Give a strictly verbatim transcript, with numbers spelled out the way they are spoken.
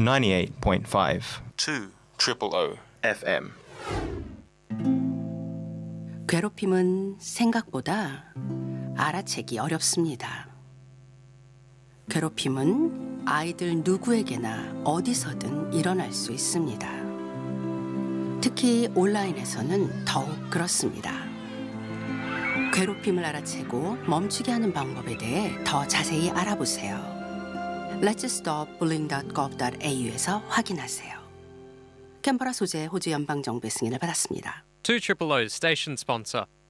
ninety-eight point five. two triple O 에프엠. 괴롭힘은 생각보다 알아채기 어렵습니다. 괴롭힘은 아이들 누구에게나 어디서든 일어날 수 있습니다. 특히 온라인에서는 더욱 그렇습니다. 괴롭힘을 알아채고 멈추게 하는 방법에 대해 더 자세히 알아보세요. let's stop bullying dot gov dot 에이유에서 확인하세요. 캔버라 소재 호주 연방정부의 승인을 받았습니다. two O's station sponsor.